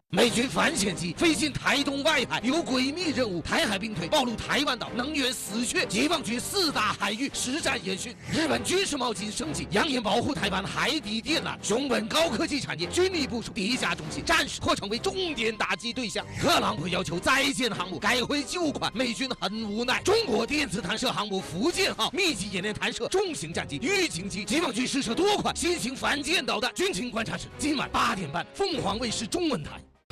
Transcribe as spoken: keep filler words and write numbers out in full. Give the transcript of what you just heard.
美军反潜机飞进台东外海，有诡秘任务。台海兵推暴露台湾岛能源死穴，解放军四大海域实战演训。日本军事冒进升级，扬言保护台湾海底电缆。熊本高科技产业军力部署地下中心，暂时或成为重点打击对象。特朗普要求再建航母，改回旧款，美军很无奈。中国电子弹射航母福建号密集演练弹射重型战机预警机，解放军试射多款新型反舰导弹。军情观察室今晚八点半，凤凰卫视中文台。